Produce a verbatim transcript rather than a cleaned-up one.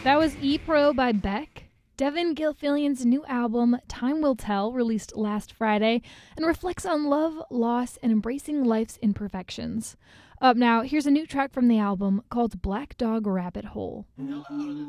That was E-Pro by Beck. Devin Gilfillian's new album, Time Will Tell, released last Friday and reflects on love, loss, and embracing life's imperfections. Up now, here's a new track from the album called Black Dog Rabbit Hole. Hell out of this